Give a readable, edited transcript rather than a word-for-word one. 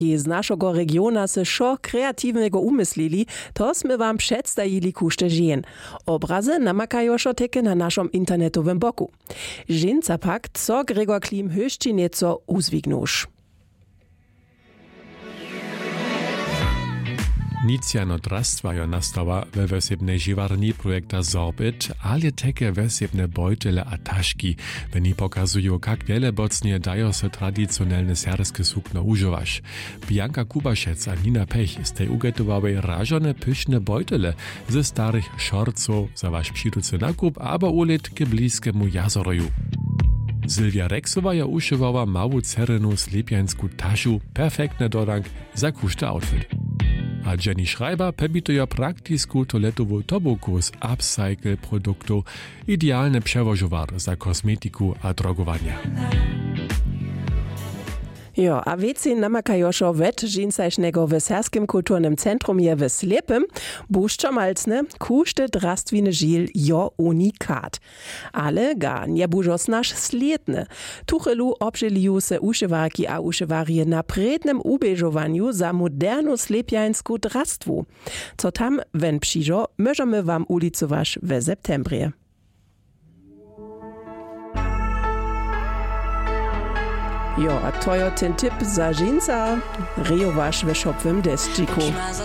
Z naszego regiona se šo kreatywnego umyslili, to sme wam przedstawili kušte žien. Obrazy namakają šo teke na naszym internetowym boku. Ženca pak, co Gregor Klim höšći nieco uzwignuš. Nicjano drastwajo nastała we wesebnej žiwarni projekta Zorbit, ale teke wesebne bojtele a taški, oni pokazują, jak wiele bocnie dają se tradycjonalne serskie sukno używać. Bianka Kubaszec a Nina Pech z tej ugetowały rażone pyszne bojtele ze starych szorców za wasz przyducy nakup, abo ulet ke bliskiemu jazoroju. Sylwia Reksowa ja uszywała mału cerenu slepjańsku taszu, perfektny dodank za kuszty outfit. A Jenny Schreiber pebituje praktisku toaletową tobuku z upcycle produktów, idealny przewożowar za kosmetiku a drogowania. Jo, a wieci namakajo šo več žencajšnega v Serskim kulturnym centrum je v Slepem, buščo malcne, kušte drastvine žil jo unikat. Ale ga nie bužo snaž sliedne. Tuchelu obželiju se uševarki a uševarje na prednem ubežovanju za modernu slepjańsku drastwu. Co tam wen přižo, możemy wam ulicować w septembrze. Jo, a to je ten tip za ženca, rejovaš v šopvem desčiku.